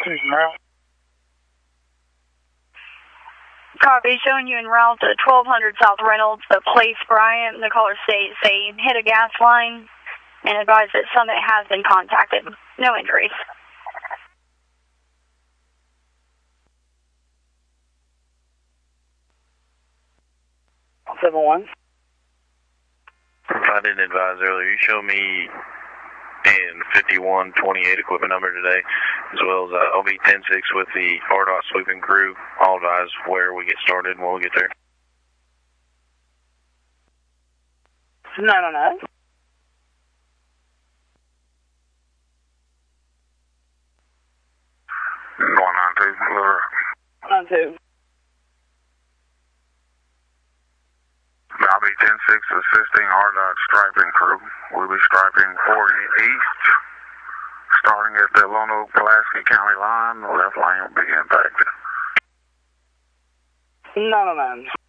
Copy, showing you en route to 1200 South Reynolds, the Place Bryant. The caller states they hit a gas line and advise that Summit has been contacted. No injuries. If I didn't advise earlier, you show me and 5128 equipment number today, as well as OB 10-6 with the RDOT sweeping crew. I'll advise where we get started when we get there. 909. 192. I'll be 10-6 assisting RDOT striping crew. We'll be striping 40 east, starting at the Lonoke-Pulaski County line. The left lane will be impacted. 909.